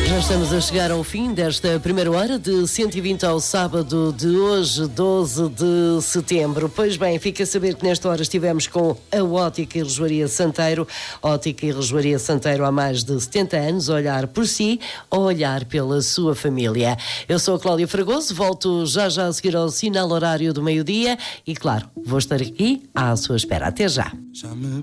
Já estamos a chegar ao fim desta primeira hora de 120 ao sábado de hoje, 12 de setembro. Pois bem, fica a saber que nesta hora estivemos com a Ótica e Relojoaria Santeiro. Ótica e Relojoaria Santeiro há mais de 70 anos, a olhar por si, a olhar pela sua família. Eu sou a Cláudia Fragoso, volto já a seguir ao sinal horário do meio-dia e, claro, vou estar aqui à sua espera. Até já.